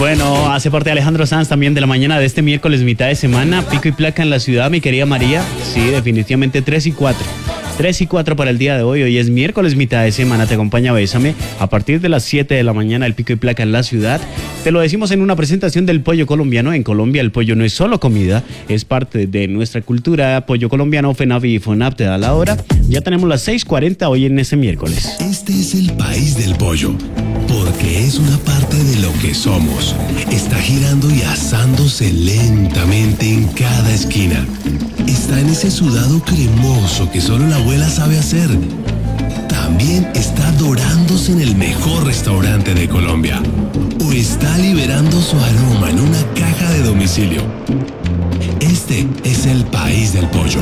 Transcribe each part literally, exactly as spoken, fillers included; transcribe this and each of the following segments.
Bueno, hace parte Alejandro Sanz también de la mañana de este miércoles, mitad de semana. Pico y placa en la ciudad, mi querida María. Sí, definitivamente tres y cuatro. tres y cuatro para el día de hoy. Hoy es miércoles, mitad de semana. Te acompaña Bésame a partir de las siete de la mañana, el pico y placa en la ciudad. Te lo decimos en una presentación del pollo colombiano. En Colombia el pollo no es solo comida, es parte de nuestra cultura. Pollo colombiano, FENAVI y FONAP te da la hora. Ya tenemos las seis cuarenta hoy en ese miércoles. Este es el país del pollo, porque es una parte de lo que somos. Está girando y asándose lentamente en cada esquina. Está en ese sudado cremoso que solo la abuela sabe hacer. También está dorándose en el mejor restaurante de Colombia. O está liberando su aroma en una caja de domicilio. Este es el país del pollo.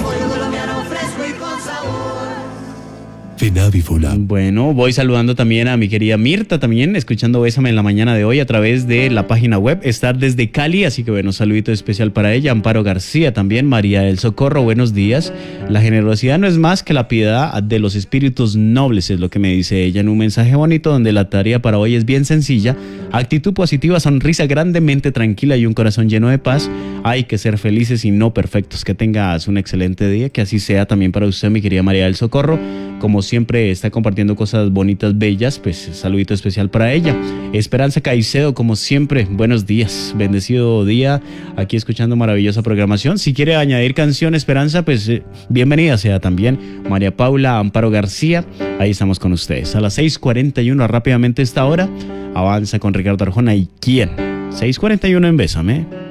FENAVI FONAP. Bueno, voy saludando también a mi querida Mirta, también escuchando Bésame en la mañana de hoy a través de la página web. Está desde Cali, así que bueno, saludito especial para ella. Amparo García también, María del Socorro, buenos días. La generosidad no es más que la piedad de los espíritus nobles, es lo que me dice ella en un mensaje bonito donde la tarea para hoy es bien sencilla. Actitud positiva, sonrisa grandemente tranquila y un corazón lleno de paz. Hay que ser felices y no perfectos. Que tengas un excelente día, que así sea también para usted, mi querida María del Socorro. Como siempre está compartiendo cosas bonitas, bellas, pues saludito especial para ella. Esperanza Caicedo, como siempre, buenos días, bendecido día, aquí escuchando maravillosa programación. Si quiere añadir canción, Esperanza, pues eh, bienvenida sea también. María Paula, Amparo García, ahí estamos con ustedes. A las seis cuarenta y uno, rápidamente esta hora, avanza con Ricardo Arjona y ¿quién? seis cuarenta y uno en Bésame.